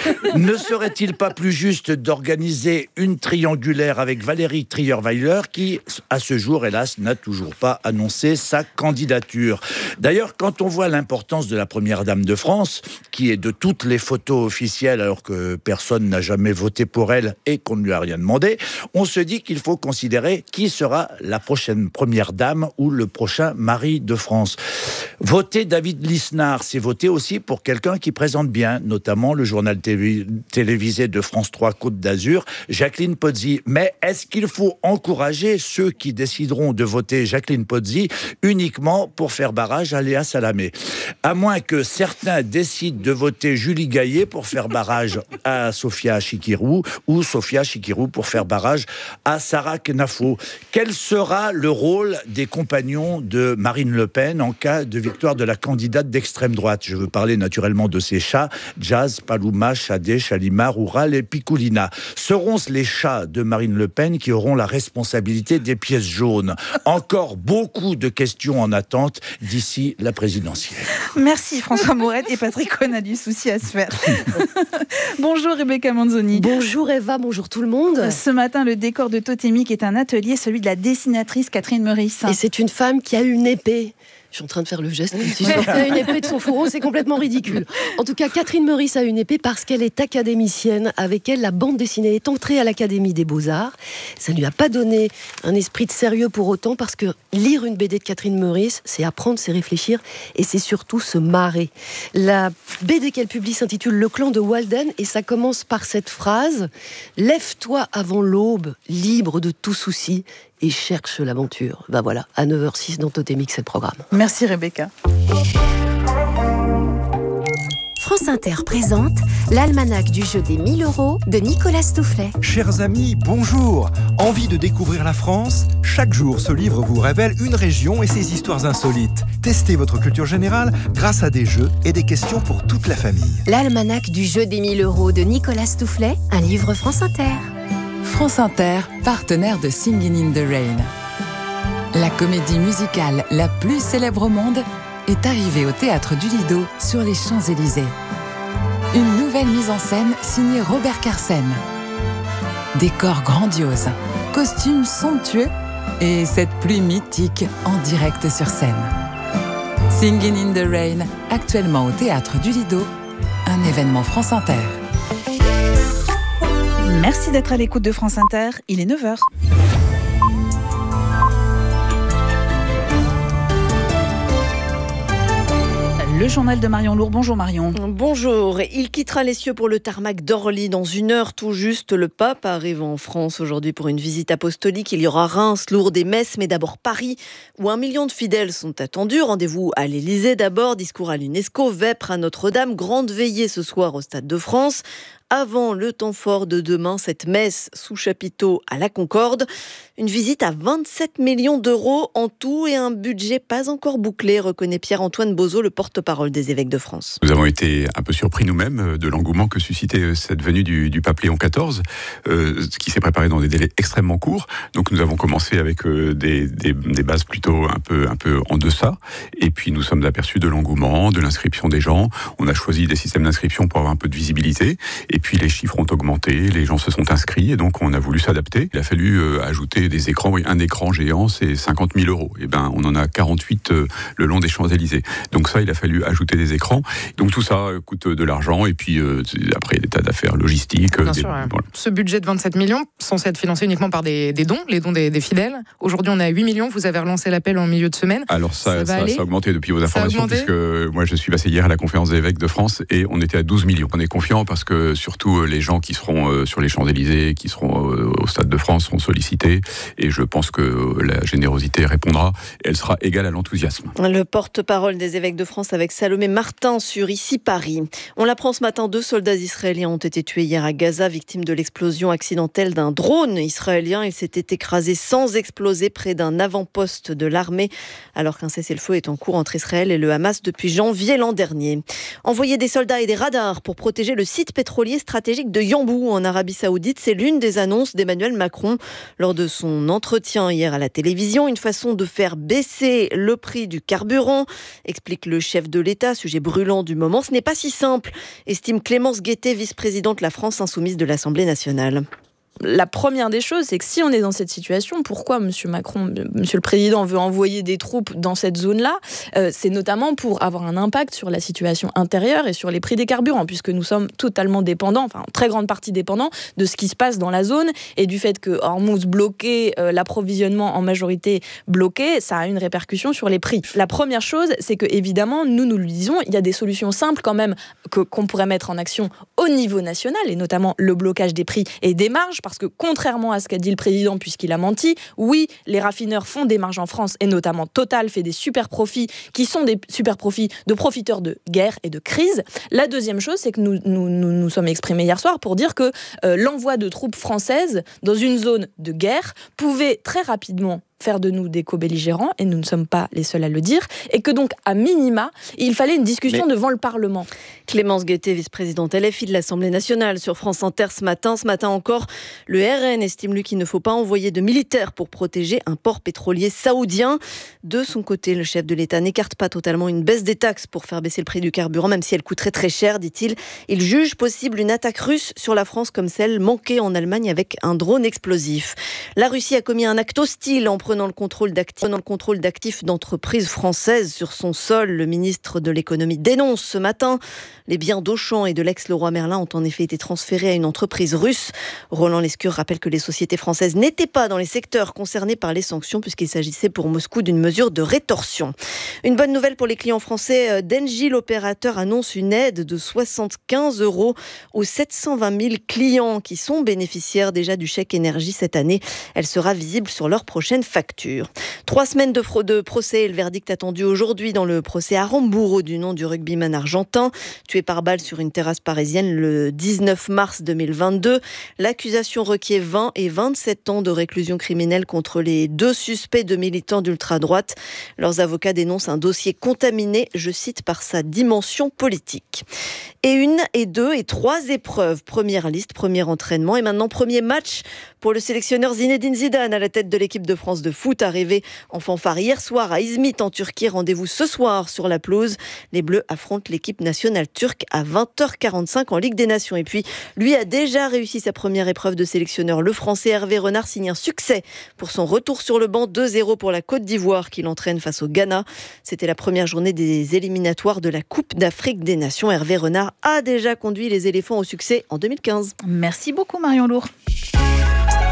S12: Ne serait-il pas plus juste d'organiser une triangulaire avec Valérie Trierweiler, qui, à ce jour, hélas, n'a toujours pas annoncé sa candidature? D'ailleurs, quand on voit l'importance de la première dame de France, qui est de toutes les photos officielles, alors que personne n'a jamais voté pour elle et qu'on ne lui a rien demandé, on se dit qu'il faut considérer qui sera la prochaine première dame ou le prochain mari de France. Voter David Lisnard, c'est voter aussi pour quelqu'un qui présente bien, notamment le journal télévisé de France 3 Côte d'Azur, Jacqueline Pozzi. Mais est-ce qu'il faut encourager ceux qui décideront de voter Jacqueline Pozzi uniquement pour faire barrage à Léa Salamé? À moins que certains décident de voter Julie Gaillet pour faire barrage à Sophia Chikirou, ou Sophia Chikirou pour faire barrage à Sarah Knafo. Quel sera le rôle des compagnons de Marine Le Pen en cas de victoire de la candidate d'extrême droite? Je veux parler naturellement de ses chats, Jazz, Palouma, Chadé, Chalimar, Oural et Piccoulina. Seront-ce les chats de Marine Le Pen qui auront la responsabilité des pièces jaunes? Encore beaucoup de questions en attente d'ici la présidentielle.
S2: Merci François Morel, et Patrick Cohen a du souci à se faire. Bonjour Rebecca Manzoni.
S13: Bonjour Eva, bonjour tout le monde.
S2: Ce matin, le décor de Totémique est un atelier, celui de la dessinatrice Catherine Meurice.
S13: Et c'est une femme qui a une épée. Je suis en train de faire le geste comme si je sortais une épée de son fourreau, c'est complètement ridicule. En tout cas, Catherine Meurice a une épée parce qu'elle est académicienne. Avec elle, la bande dessinée est entrée à l'Académie des Beaux-Arts. Ça ne lui a pas donné un esprit de sérieux pour autant, parce que lire une BD de Catherine Meurice, c'est apprendre, c'est réfléchir et c'est surtout se marrer. La BD qu'elle publie s'intitule Le clan de Walden et ça commence par cette phrase: « Lève-toi avant l'aube, libre de tout souci, et cherche l'aventure. » Ben voilà, à 9h06 dans Totémique, c'est le programme.
S2: Merci Rebecca.
S14: France Inter présente l'almanach du jeu des 1000 € de Nicolas Stoufflet.
S15: Chers amis, bonjour. Envie de découvrir la France? Chaque jour, ce livre vous révèle une région et ses histoires insolites. Testez votre culture générale grâce à des jeux et des questions pour toute la famille.
S14: L'almanach du jeu des 1000 € de Nicolas Stoufflet, un livre France Inter.
S16: France Inter, partenaire de Singin' in the Rain. La comédie musicale la plus célèbre au monde est arrivée au Théâtre du Lido sur les Champs-Élysées. Une nouvelle mise en scène signée Robert Carsen. Décor grandiose, costumes somptueux et cette pluie mythique en direct sur scène. Singin' in the Rain, actuellement au Théâtre du Lido, un événement France Inter.
S2: Merci d'être à l'écoute de France Inter, il est 9h. Le journal de Marion Lourd. Bonjour Marion.
S17: Bonjour. Il quittera les cieux pour le tarmac d'Orly dans 1 heure tout juste. Le pape arrive en France aujourd'hui pour une visite apostolique. Il y aura Reims, Lourdes et Metz, mais d'abord Paris, où 1 million de fidèles sont attendus. Rendez-vous à l'Élysée d'abord, discours à l'UNESCO, vêpres à Notre-Dame, grande veillée ce soir au Stade de France. Avant le temps fort de demain, cette messe sous chapiteau à la Concorde. Une visite à 27 millions d'euros en tout et un budget pas encore bouclé, reconnaît Pierre-Antoine Bozo, le porte-parole des évêques de France.
S18: Nous avons été un peu surpris nous-mêmes de l'engouement que suscitait cette venue du pape Léon XIV, qui s'est préparé dans des délais extrêmement courts. Donc nous avons commencé avec des bases plutôt un peu en deçà. Et puis nous sommes aperçus de l'engouement, de l'inscription des gens. On a choisi des systèmes d'inscription pour avoir un peu de visibilité. Et puis les chiffres ont augmenté, les gens se sont inscrits et donc on a voulu s'adapter. Il a fallu ajouter des écrans. Oui, un écran géant, c'est 50 000 €. Et ben, on en a 48 le long des Champs-Élysées. Donc ça, il a fallu ajouter des écrans. Donc tout ça coûte de l'argent. Et puis après, des tas d'affaires logistiques.
S19: Bien sûr, voilà. Ce budget de 27 millions, censé être financé uniquement par des dons, les dons des fidèles. Aujourd'hui, on est à 8 millions. Vous avez relancé l'appel en milieu de semaine.
S18: Alors ça a augmenté depuis vos informations, puisque moi, je suis passé hier à la conférence des évêques de France et on était à 12 millions. On est confiant parce que surtout les gens qui seront sur les Champs-Élysées, qui seront au Stade de France seront sollicités et je pense que la générosité répondra. Elle sera égale à l'enthousiasme.
S17: Le porte-parole des évêques de France avec Salomé Martin sur Ici Paris. On l'apprend ce matin, 2 soldats israéliens ont été tués hier à Gaza, victimes de l'explosion accidentelle d'un drone israélien. Il s'était écrasé sans exploser près d'un avant-poste de l'armée, alors qu'un cessez-le-feu est en cours entre Israël et le Hamas depuis janvier l'an dernier. Envoyer des soldats et des radars pour protéger le site pétrolier stratégique de Yanbu en Arabie Saoudite, c'est l'une des annonces d'Emmanuel Macron lors de son entretien hier à la télévision. Une façon de faire baisser le prix du carburant, explique le chef de l'État, sujet brûlant du moment. Ce n'est pas si simple, estime Clémence Guettet, vice-présidente La France Insoumise de l'Assemblée nationale.
S20: La première des choses, c'est que si on est dans cette situation, pourquoi Monsieur Macron, Monsieur le Président veut envoyer des troupes dans cette zone-là, c'est notamment pour avoir un impact sur la situation intérieure et sur les prix des carburants, puisque nous sommes totalement dépendants, enfin en très grande partie dépendants de ce qui se passe dans la zone et du fait que Hormuz bloqué, l'approvisionnement en majorité bloqué, ça a une répercussion sur les prix. La première chose, c'est que évidemment, nous le disons, il y a des solutions simples quand même qu'on pourrait mettre en action au niveau national, et notamment le blocage des prix et des marges. Parce que contrairement à ce qu'a dit le président, puisqu'il a menti, oui, les raffineurs font des marges en France, et notamment Total fait des super profits, qui sont des super profits de profiteurs de guerre et de crise. La deuxième chose, c'est que nous sommes exprimés hier soir pour dire que l'envoi de troupes françaises dans une zone de guerre pouvait très rapidement faire de nous des co-belligérants, et nous ne sommes pas les seuls à le dire, et que donc, à minima, il fallait une discussion devant le Parlement.
S17: Clémence Guettet, vice-présidente LFI de l'Assemblée nationale, sur France Inter ce matin. Ce matin encore, le RN estime, lui, qu'il ne faut pas envoyer de militaires pour protéger un port pétrolier saoudien. De son côté, le chef de l'État n'écarte pas totalement une baisse des taxes pour faire baisser le prix du carburant, même si elle coûterait très cher, dit-il. Il juge possible une attaque russe sur la France comme celle manquée en Allemagne avec un drone explosif. La Russie a commis un acte hostile en prenant le contrôle d'actifs d'entreprises françaises sur son sol. Le ministre de l'économie dénonce ce matin. Les biens d'Auchan et de l'ex-Leroy Merlin ont en effet été transférés à une entreprise russe. Roland Lescure rappelle que les sociétés françaises n'étaient pas dans les secteurs concernés par les sanctions, puisqu'il s'agissait pour Moscou d'une mesure de rétorsion. Une bonne nouvelle pour les clients français d'Engie. L'opérateur annonce une aide de 75 € aux 720 000 clients qui sont bénéficiaires déjà du chèque énergie cette année. Elle sera visible sur leur prochaine facture. 3 semaines de procès et le verdict attendu aujourd'hui dans le procès Aramburu du nom du rugbyman argentin, tué par balle sur une terrasse parisienne le 19 mars 2022. L'accusation requiert 20 et 27 ans de réclusion criminelle contre les 2 suspects de militants d'ultra-droite. Leurs avocats dénoncent un dossier contaminé, je cite, par sa dimension politique. Et 1, et 2, et 3 épreuves. Première liste, premier entraînement et maintenant premier match pour le sélectionneur Zinedine Zidane à la tête de l'équipe de France de foot, arrivé en fanfare hier soir à Izmit en Turquie. Rendez-vous ce soir sur la pelouse. Les Bleus affrontent l'équipe nationale turque à 20h45 en Ligue des Nations. Et puis, lui a déjà réussi sa première épreuve de sélectionneur. Le Français Hervé Renard signe un succès pour son retour sur le banc, 2-0 pour la Côte d'Ivoire qui l'entraîne face au Ghana. C'était la première journée des éliminatoires de la Coupe d'Afrique des Nations. Hervé Renard a déjà conduit les éléphants au succès en 2015.
S2: Merci beaucoup Marion Lourd.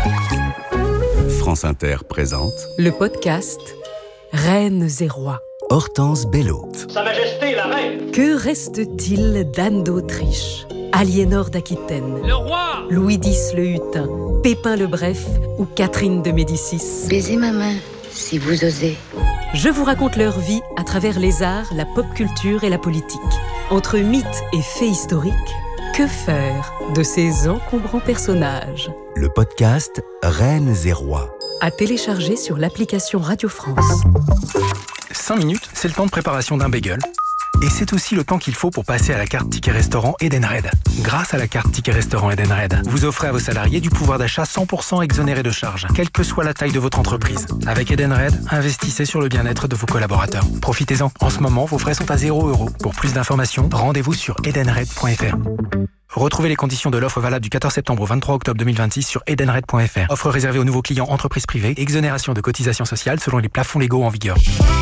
S6: France Inter présente
S21: le podcast Reines et Rois.
S6: Hortense Bello.
S21: Sa Majesté la Reine.
S22: Que reste-t-il d'Anne d'Autriche, Aliénor d'Aquitaine,
S21: Le roi.
S22: Louis X le Hutin, Pépin le Bref ou Catherine de Médicis?
S23: Baisez ma main, si vous osez.
S22: Je vous raconte leur vie à travers les arts, la pop culture et la politique. Entre mythes et faits historiques, que faire de ces encombrants personnages?
S6: Le podcast Reines et Rois.
S22: À télécharger sur l'application Radio France.
S24: 5 minutes, c'est le temps de préparation d'un bagel. Et c'est aussi le temps qu'il faut pour passer à la carte Ticket Restaurant Edenred. Grâce à la carte Ticket Restaurant Edenred, vous offrez à vos salariés du pouvoir d'achat 100% exonéré de charges, quelle que soit la taille de votre entreprise. Avec Edenred, investissez sur le bien-être de vos collaborateurs. Profitez-en. En ce moment, vos frais sont à 0 €. Pour plus d'informations, rendez-vous sur edenred.fr. Retrouvez les conditions de l'offre valable du 14 septembre au 23 octobre 2026 sur edenred.fr. Offre réservée aux nouveaux clients entreprises privées. Exonération de cotisations sociales selon les plafonds légaux en vigueur.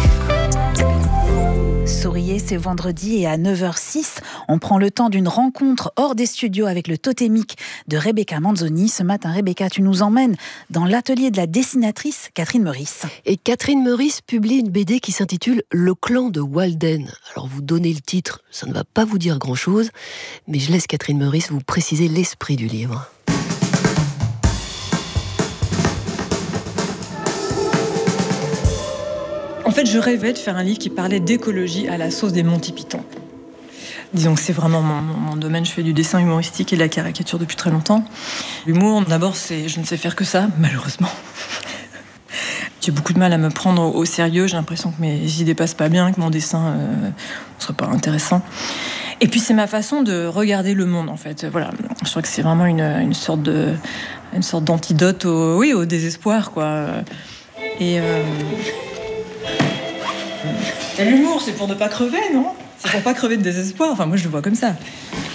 S2: Souriez, c'est vendredi et à 9h06, on prend le temps d'une rencontre hors des studios avec le totémique de Rebecca Manzoni. Ce matin, Rebecca, tu nous emmènes dans l'atelier de la dessinatrice Catherine Meurice.
S13: Et Catherine Meurice publie une BD qui s'intitule Le clan de Walden. Alors vous donnez le titre, ça ne va pas vous dire grand-chose, mais je laisse Catherine Meurice vous préciser l'esprit du livre.
S25: En fait, je rêvais de faire un livre qui parlait d'écologie à la sauce des Monty Python. Disons que c'est vraiment mon domaine. Je fais du dessin humoristique et de la caricature depuis très longtemps. L'humour, d'abord, je ne sais faire que ça, malheureusement. J'ai beaucoup de mal à me prendre au sérieux. J'ai l'impression que mes idées passent pas bien, que mon dessin ne serait pas intéressant. Et puis, c'est ma façon de regarder le monde, en fait. Voilà. Je crois que c'est vraiment une sorte d'antidote au désespoir, quoi. Et l'humour, c'est pour ne pas crever, non? C'est pour pas crever de désespoir. Enfin, moi, je le vois comme ça.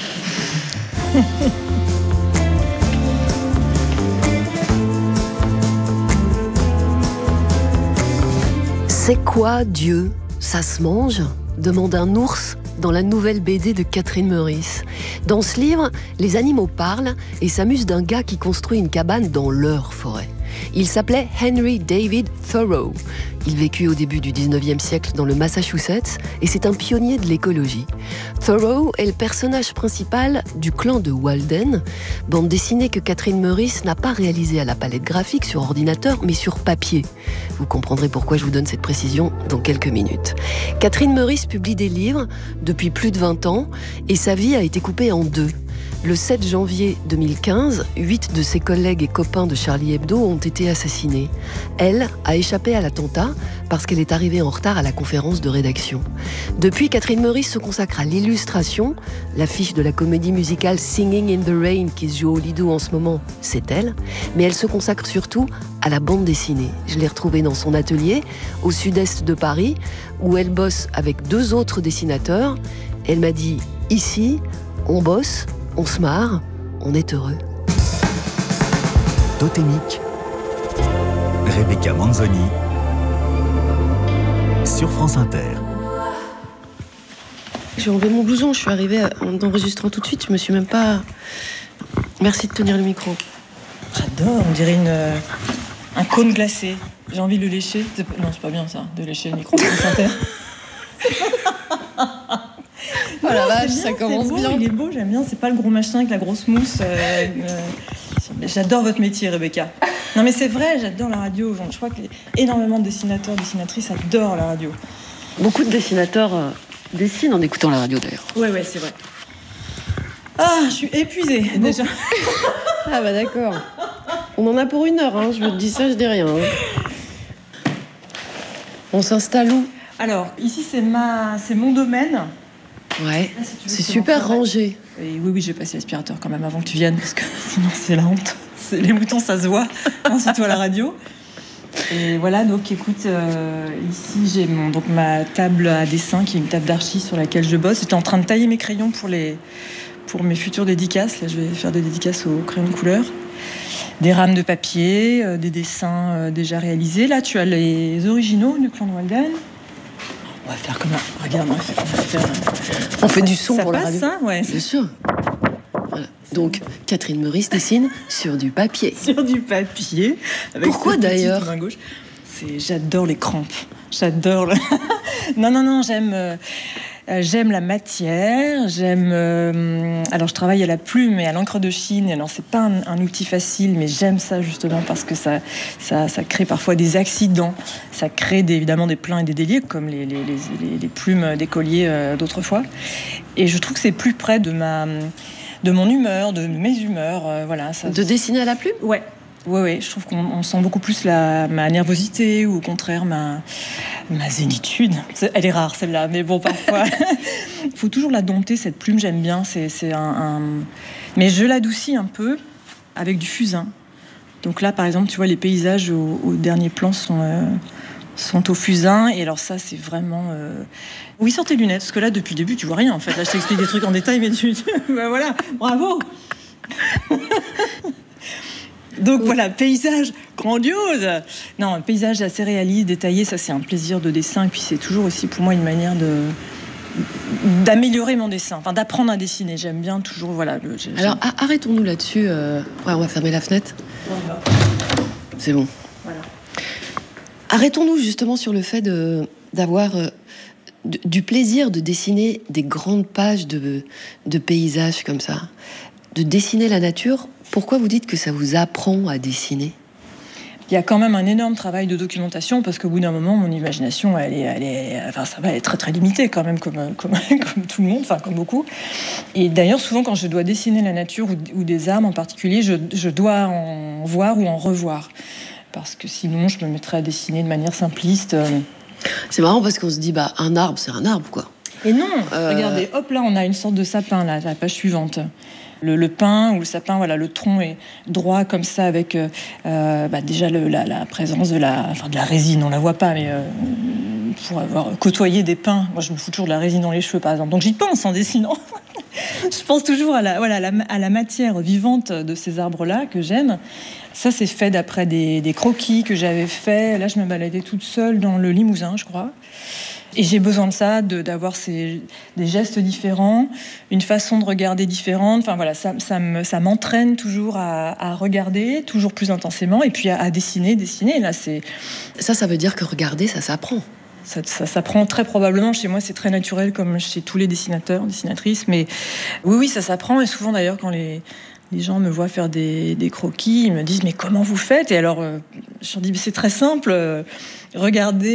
S13: C'est quoi Dieu? Ça se mange? Demande un ours dans la nouvelle BD de Catherine Meurice. Dans ce livre, les animaux parlent et s'amusent d'un gars qui construit une cabane dans leur forêt. Il s'appelait Henry David Thoreau. Il vécut au début du 19e siècle dans le Massachusetts et c'est un pionnier de l'écologie. Thoreau est le personnage principal du clan de Walden, bande dessinée que Catherine Meurice n'a pas réalisée à la palette graphique sur ordinateur mais sur papier. Vous comprendrez pourquoi je vous donne cette précision dans quelques minutes. Catherine Meurice publie des livres depuis plus de 20 ans et sa vie a été coupée en deux. Le 7 janvier 2015, 8 de ses collègues et copains de Charlie Hebdo ont été assassinés. Elle a échappé à l'attentat parce qu'elle est arrivée en retard à la conférence de rédaction. Depuis, Catherine Meurice se consacre à l'illustration. L'affiche de la comédie musicale Singing in the Rain qui se joue au Lido en ce moment, c'est elle. Mais elle se consacre surtout à la bande dessinée. Je l'ai retrouvée dans son atelier, au sud-est de Paris, où elle bosse avec 2 autres dessinateurs. Elle m'a dit « Ici, on bosse, on se marre, on est heureux. »
S6: Totémique, Rebecca Manzoni, sur France Inter.
S13: J'ai enlevé mon blouson, je suis arrivée en enregistrant tout de suite, je me suis même pas... Merci de tenir le micro.
S25: J'adore, on dirait un cône glacé. J'ai envie de le lécher. Non, c'est pas bien ça, de lécher le micro.
S13: Oh la vache, ça commence bien.
S25: Il est beau, j'aime bien. C'est pas le gros machin avec la grosse mousse. J'adore votre métier, Rebecca. Non mais c'est vrai, j'adore la radio. Je crois que énormément de dessinateurs, dessinatrices adorent la radio.
S13: Beaucoup de dessinateurs dessinent en écoutant la radio d'ailleurs.
S25: Ouais, c'est vrai. Ah, je suis épuisée déjà.
S13: Ah bah d'accord. On en a pour 1 heure, hein. Je me dis ça, je dis rien. Hein. On s'installe où?
S25: Alors, ici c'est mon domaine.
S13: Ouais, là, si c'est super rangé.
S25: Et oui, j'ai passé l'aspirateur quand même avant que tu viennes, parce que sinon c'est la honte. Les moutons, ça se voit, surtout à la radio. Et voilà, donc écoute, ici j'ai ma table à dessin, qui est une table d'archi sur laquelle je bosse. J'étais en train de tailler mes crayons pour mes futures dédicaces. Là, je vais faire des dédicaces aux crayons de couleur. Des rames de papier, des dessins déjà réalisés. Là, tu as les originaux du clan de Walden. On va faire comme un... Regarde,
S13: on fait du son
S25: ça
S13: pour
S25: passe,
S13: la radio.
S25: Ça, ouais.
S13: Bien sûr. Voilà. Donc, Catherine Meurice dessine sur du papier.
S25: Sur du papier. Avec
S13: pourquoi d'ailleurs?
S25: J'adore les crampes. J'adore Non, j'aime la matière, alors je travaille à la plume et à l'encre de Chine, alors c'est pas un outil facile, mais j'aime ça justement parce que ça crée parfois des accidents, ça crée évidemment des pleins et des déliés, comme les plumes d'écoliers d'autrefois, et je trouve que c'est plus près de mon humeur, de mes humeurs, voilà.
S13: De dessiner à la plume ?
S25: Ouais. Oui, je trouve qu'on sent beaucoup plus ma nervosité ou au contraire ma zénitude. Elle est rare celle-là, mais bon, parfois. Il faut toujours la dompter, cette plume, j'aime bien. Mais je l'adoucis un peu avec du fusain. Donc là, par exemple, tu vois, les paysages au dernier plan sont au fusain. Et alors ça, c'est vraiment... Oui, sors tes lunettes, parce que là, depuis le début, tu vois rien, en fait. Là, je t'explique des trucs en détail, mais ben voilà, bravo. Donc voilà, paysage grandiose. Non, un paysage assez réaliste, détaillé, ça c'est un plaisir de dessin. Et puis c'est toujours aussi pour moi une manière d'améliorer mon dessin, enfin d'apprendre à dessiner. J'aime bien toujours, voilà.
S13: Alors arrêtons-nous là-dessus. Ouais, on va fermer la fenêtre. C'est bon. Voilà. Arrêtons-nous justement sur le fait d'avoir du plaisir de dessiner des grandes pages de paysages comme ça, de dessiner la nature. Pourquoi vous dites que ça vous apprend à dessiner ?
S25: Il y a quand même un énorme travail de documentation parce qu'au bout d'un moment, mon imagination, ça va être très très limitée quand même, comme tout le monde, enfin comme beaucoup. Et d'ailleurs, souvent quand je dois dessiner la nature ou des arbres en particulier, je dois en voir ou en revoir parce que sinon, je me mettrais à dessiner de manière simpliste.
S13: C'est marrant parce qu'on se dit, un arbre, c'est un arbre, quoi.
S25: Et non, regardez, hop là, on a une sorte de sapin là, la page suivante. Le pin ou le sapin, voilà, le tronc est droit comme ça avec déjà la présence de la résine, on la voit pas, mais pour avoir côtoyé des pins, moi je me fous toujours de la résine dans les cheveux par exemple, donc j'y pense en dessinant. Je pense toujours à la matière vivante de ces arbres-là que j'aime. Ça c'est fait d'après des croquis que j'avais fait. Là je me baladais toute seule dans le Limousin, je crois. Et j'ai besoin de ça, d'avoir des gestes différents, une façon de regarder différente. Enfin voilà, ça m'entraîne toujours à regarder, toujours plus intensément, et puis à dessiner. Là,
S13: ça veut dire que regarder, ça s'apprend.
S25: Ça s'apprend très probablement. Chez moi, c'est très naturel, comme chez tous les dessinateurs, dessinatrices. Mais oui, ça s'apprend. Et souvent, d'ailleurs, quand les gens me voient faire des croquis, ils me disent « Mais comment vous faites ?» Et alors, je leur dis « C'est très simple. Regardez... »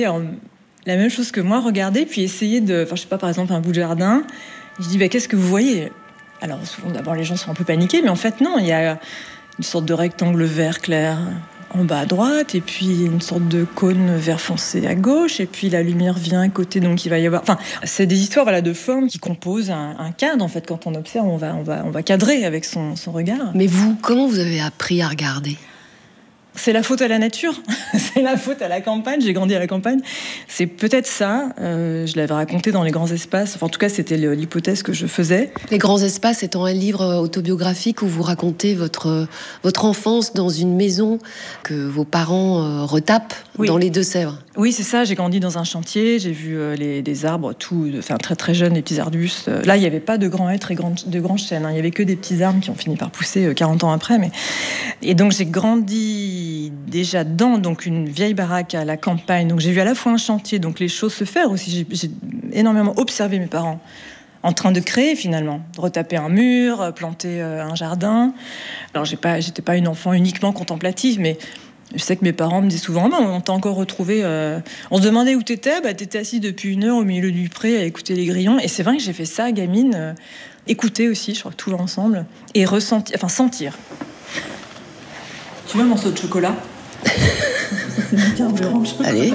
S25: La même chose que moi, regarder, puis essayer je sais pas, par exemple, un bout de jardin. Je dis, qu'est-ce que vous voyez ? Alors, souvent, d'abord, les gens sont un peu paniqués, mais en fait, non, il y a une sorte de rectangle vert clair en bas à droite, et puis une sorte de cône vert foncé à gauche, et puis la lumière vient à côté, donc il va y avoir... Enfin, c'est des histoires de formes qui composent un cadre, en fait. Quand on observe, on va cadrer avec son regard.
S13: Mais vous, comment vous avez appris à regarder ?
S25: C'est la faute à la nature, c'est la faute à la campagne, j'ai grandi à la campagne. C'est peut-être ça, je l'avais raconté dans Les Grands Espaces, enfin, en tout cas c'était l'hypothèse que je faisais.
S13: Les Grands Espaces étant un livre autobiographique où vous racontez votre enfance dans une maison que vos parents retapent dans les Deux-Sèvres.
S25: Oui, c'est ça, j'ai grandi dans un chantier, j'ai vu des arbres très très jeunes, des petits arbustes. Là, il n'y avait pas de grands hêtres et de grands chênes, il n'y avait que des petits arbres qui ont fini par pousser 40 ans après. Et donc j'ai grandi déjà dans une vieille baraque à la campagne, donc j'ai vu à la fois un chantier, donc les choses se faire aussi. J'ai énormément observé mes parents en train de créer finalement, de retaper un mur, planter un jardin. Alors j'étais pas une enfant uniquement contemplative, mais je sais que mes parents me disaient souvent, on t'a encore retrouvé. On se demandait où t'étais, t'étais assis depuis 1 heure au milieu du pré à écouter les grillons. Et c'est vrai que j'ai fait ça, gamine, écouter aussi, je crois que tout l'ensemble, et sentir. Tu veux un morceau de chocolat ?
S13: Allez.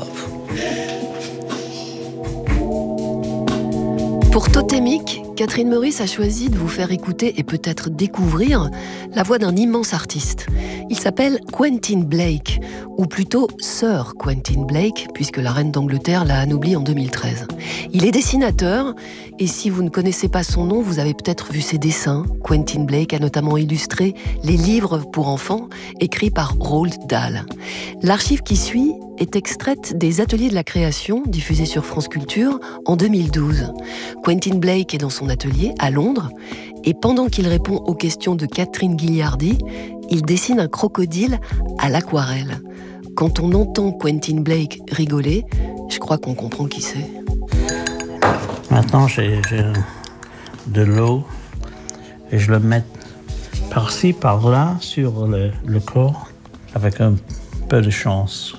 S13: Pour Totémique, Catherine Meurice a choisi de vous faire écouter et peut-être découvrir la voix d'un immense artiste. Il s'appelle Quentin Blake, ou plutôt Sir Quentin Blake, puisque la reine d'Angleterre l'a anobli en 2013. Il est dessinateur, et si vous ne connaissez pas son nom, vous avez peut-être vu ses dessins. Quentin Blake a notamment illustré les livres pour enfants écrits par Roald Dahl. L'archive qui suit est extraite des Ateliers de la création, diffusés sur France Culture en 2012. Quentin Blake est dans son atelier à Londres, et pendant qu'il répond aux questions de Catherine Guilliardi, il dessine un crocodile à l'aquarelle. Quand on entend Quentin Blake rigoler, Je crois qu'on comprend qui c'est.
S1: Maintenant, j'ai de l'eau et je le mets par-ci, par-là, sur le corps, avec un peu de chance.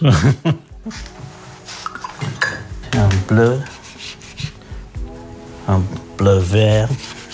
S1: Un bleu vert.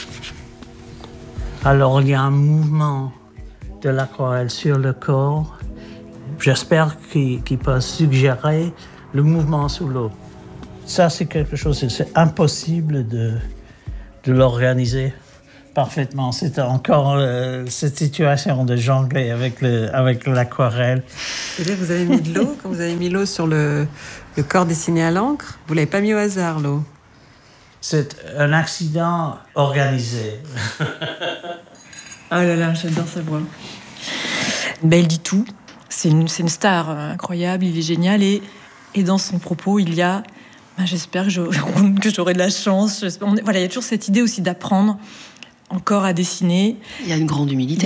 S1: Alors, il y a un mouvement de l'aquarelle sur le corps. J'espère qu'il peut suggérer le mouvement sous l'eau. Ça, c'est quelque chose, c'est impossible de l'organiser parfaitement. C'est encore cette situation de jongler avec l'aquarelle.
S3: C'est-à-dire que vous avez mis de l'eau, quand vous avez mis l'eau sur le corps dessiné à l'encre, vous ne l'avez pas mis au hasard, l'eau.
S1: C'est un accident organisé.
S25: Oh là là, j'adore sa voix. Elle dit tout. C'est une star incroyable, il est génial. Et dans son propos, il y a... j'espère que j'aurai de la chance. Voilà, il y a toujours cette idée aussi d'apprendre encore à dessiner.
S13: Il y a une grande humilité.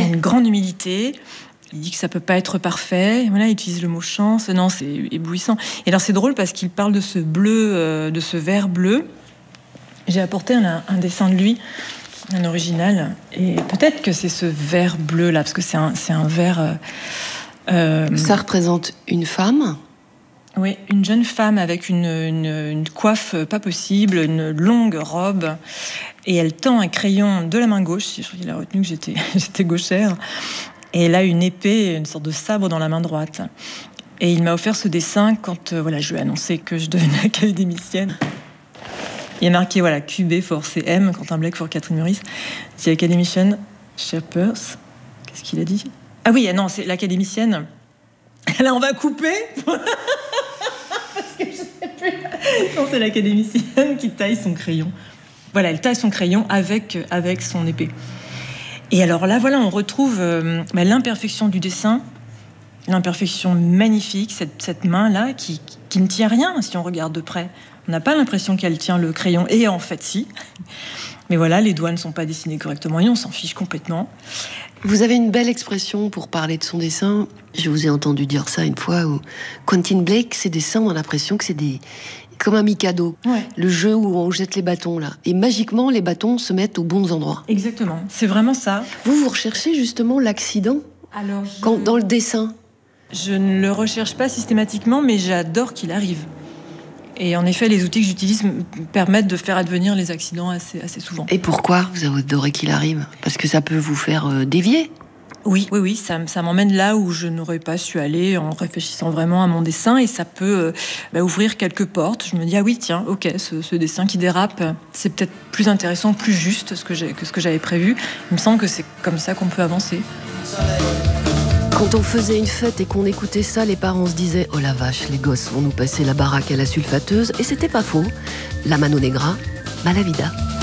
S25: Il dit que ça peut pas être parfait. Voilà, il utilise le mot chance. Non, c'est éblouissant. Et alors c'est drôle parce qu'il parle de ce bleu, de ce vert bleu. J'ai apporté un dessin de lui, un original. Et peut-être que c'est ce vert bleu là, parce que c'est un vert.
S13: Ça représente une femme.
S25: Oui, une jeune femme avec une coiffe pas possible, une longue robe, et elle tend un crayon de la main gauche. Je crois qu'il a retenu que j'étais gauchère. Et elle a une épée, une sorte de sabre dans la main droite. Et il m'a offert ce dessin quand je lui ai annoncé que je devenais académicienne. Il y a marqué QB for CM, Quentin Blake for Catherine Meurice. The Academician Shapers. Qu'est-ce qu'il a dit ? Ah oui, non, c'est l'académicienne. Là, on va couper. Parce que je sais plus. Non, c'est l'académicienne qui taille son crayon. Voilà, elle taille son crayon avec son épée. Et alors là, on retrouve l'imperfection du dessin, l'imperfection magnifique, cette main-là qui ne tient rien si on regarde de près. On n'a pas l'impression qu'elle tient le crayon, et en fait, si. Mais voilà, les doigts ne sont pas dessinés correctement et on s'en fiche complètement.
S13: Vous avez une belle expression pour parler de son dessin. Je vous ai entendu dire ça une fois. Où Quentin Blake, ses dessins, on a l'impression que c'est comme un Mikado. Ouais. Le jeu où on jette les bâtons, là. Et magiquement, les bâtons se mettent aux bons endroits.
S25: Exactement, c'est vraiment ça.
S13: Vous recherchez justement l'accident dans le dessin.
S25: Je ne le recherche pas systématiquement, mais j'adore qu'il arrive. Et en effet, les outils que j'utilise me permettent de faire advenir les accidents assez souvent.
S13: Et pourquoi vous adorez qu'il arrive ? Parce que ça peut vous faire dévier ?
S25: Oui, ça m'emmène là où je n'aurais pas su aller en réfléchissant vraiment à mon dessin, et ça peut ouvrir quelques portes. Je me dis, ah oui, tiens, ok, ce dessin qui dérape, c'est peut-être plus intéressant, plus juste que ce que j'avais prévu. Il me semble que c'est comme ça qu'on peut avancer.
S13: Quand on faisait une fête et qu'on écoutait ça, les parents se disaient « Oh la vache, les gosses vont nous passer la baraque à la sulfateuse », et c'était pas faux. La Mano Negra, Malavida.